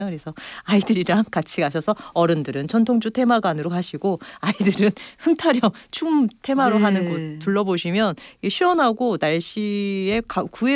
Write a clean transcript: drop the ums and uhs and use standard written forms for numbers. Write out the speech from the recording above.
그래서 아이들이랑 같이 가셔서 어른들은 전통주 테마관으로 가시고 아이들은 흥타령 춤 테마로 하는 곳 둘러보시면 시원하고 날씨에 구애